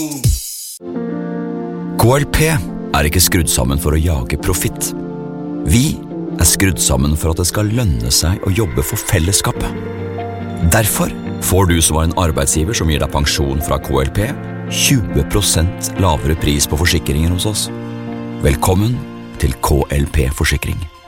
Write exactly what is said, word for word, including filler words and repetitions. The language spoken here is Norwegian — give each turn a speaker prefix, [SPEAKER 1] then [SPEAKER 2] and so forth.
[SPEAKER 1] K L P er ikke skrudd sammen for å jage profitt. Vi er skrudd sammen for at det skal lønne seg å jobbe for fellesskapet. Derfor får du som er en arbeidsgiver som gir deg pensjon fra K L P, tjue prosent lavere pris på forsikringer hos oss. Velkommen til K L P Forsikring.